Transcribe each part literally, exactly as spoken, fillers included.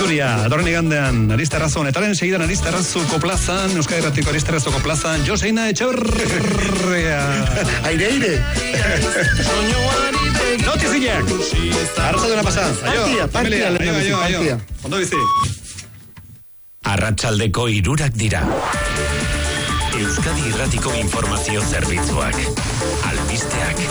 Iturria, datorren igandean, Aristarrazu honetaren segidan Aristarrazuko plazan, Euskadi Irratiko Aristarrazuko plazan, Joseina Etxeberria. Aire, aire. Notiziak. Arratsalde ona pasa. Partia, partia, aio, aio, aio. Ondo bizi. Arratsaldeko hirurak dira. Euskadi Irratiko informazio zerbitzuak. Albisteak.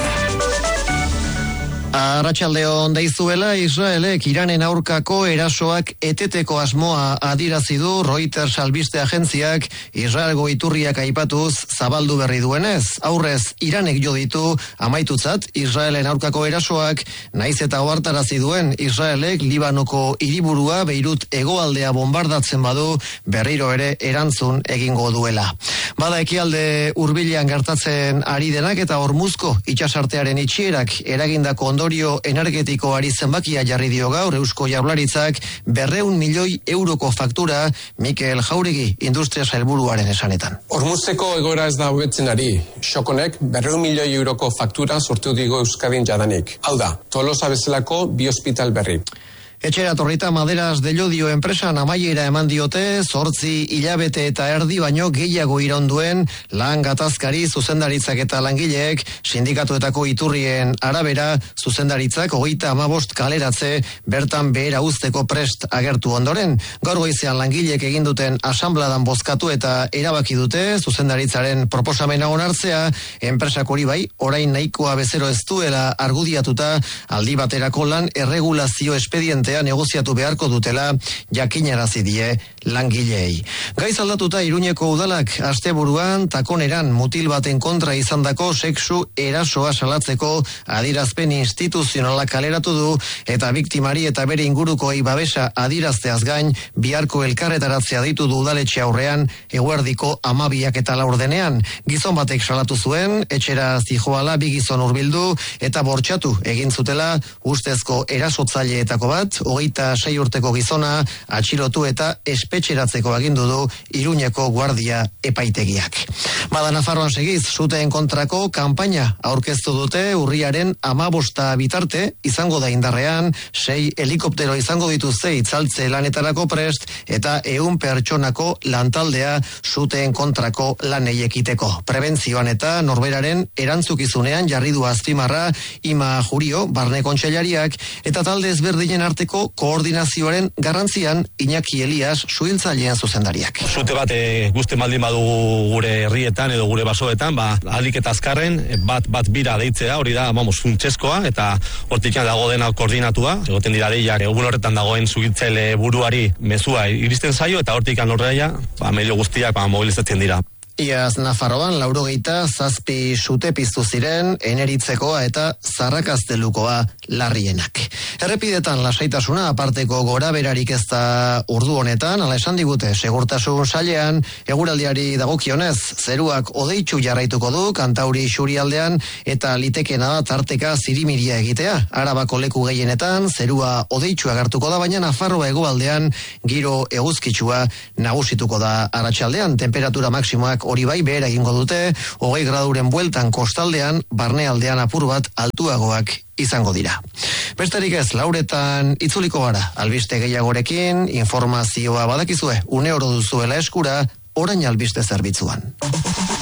Arratsaldeon deizuela, Israelek Iranen aurkako erasoak eteteko asmoa adirazi du Reuters albiste agentziak Israelgo iturriak aipatuz zabaldu berri duenez. Aurrez, Iranek jo ditu amaitutzat Israelen aurkako erasoak, naiz eta ohartarazi duen Israelek Libanoko hiriburua Beirut hegoaldea bombardatzen badu berriro ere erantzun egingo duela. Bada ekialde hurbilean gertatzen ari denak eta Hormuzko itsasartearen itxierak eragindako ondorio energetikoari zenbakia jarri dio gaur Eusko Jaurlaritzak berreun milioi euroko faktura Mikel Jauregi industria sailburuaren esanetan. Hormuzeko egoera ez da hobetzen ari. Xokonek berreun milioi euroko faktura sortu digo Euskadin jadanik. Hau da, Tolosa bezalako bi ospital berri. Etxera torrita Maderas de Llodio enpresan amaiera eman diote, zortzi hilabete eta erdi baino gehiago iraunduen lan gatazkari zuzendaritzak eta langileek sindikatuetako iturrien arabera zuzendaritzak hogeita hamabost kaleratze bertan behera uzteko prest agertu ondoren. Gaur goizean langileek egin duten asanbladan bozkatu eta erabaki dute zuzendaritzaren proposamena onartzea, enpresak hori bai, orain nahikoa bezero ez duela argudiatuta aldi baterako lan erregulazio espediente negoziatu beharko dutela jakinarazi die langileei. Gaiz aldatuta Iruñeko udalak asteburuan takoneran mutil baten kontra izandako sexu erasoa salatzeko adierazpen instituzionala kaleratu du eta biktimari eta bere ingurukoei babesa adierazteaz gain biharko elkarretaratzea ditu du udaletxe aurrean eguerdiko hamabiak eta laurdenean. Gizon batek salatu zuen, etxera zijoala bi gizon hurbildu eta bortxatu egin zutela ustezko erasotzaileetako bat, hogeita sei urteko gizona atxilotu eta espetxeratzeko agindu du Iruñeko guardia epaitegiak. Bada Nafarroan segiz, suteen kontrako kanpaina aurkeztu dute urriaren hamabosta bitarte izango da indarrean, sei helikoptero izango dituzte itzaltze lanetarako prest eta ehun pertsonako lantaldea suteen kontrako lanei ekiteko. Prebentzioan eta norberaren erantzukizunean jarri du azpimarra Ima Jurio, barne kontseilariak, eta talde ezberdinen arteko koordinazioaren garrantzian Iñaki Elias suhiltzailean zuzendariak. Sute bat e, guzti maldin badugu gure herrietan edo gure basoetan, ba, ahalik eta azkarren bat bat bira deitzea, hori da, vamos, funtsezkoa, eta hortikan dago dena koordinatua, egoten dira deiak egun horretan dagoen sugitzaile buruari mezua iristen zaio, eta hortikan horreia, ba, medio guztiak ba, mobilizatzen dira. Iaz Nafarroan laurogeita zazpi sute piztu ziren eneritzekoa eta zarrakaztelukoa larrienak. Errepidetan lasaitasuna aparteko gora berarik ez da urdu honetan, ala esan digute segurtasun sailean, eguraldiari dagokionez zeruak odeitsu jarraituko du Kantauri Xurialdean eta litekena da tarteka zirimiria egitea. Arabako leku gehienetan zerua odeitsu agertuko da, baina Nafarroa hegoaldean giro eguzkitsua nagusituko da arratsaldean. Temperatura maksimoak hori bai behera egingo dute, hogei graduren bueltan kostaldean, barnealdean apur bat altuagoak izango dira. Besterik ez, lauretan itzuliko gara, albiste gehiagorekin, informazioa badakizue, une oro duzuela eskura, orain albiste zerbitzuan.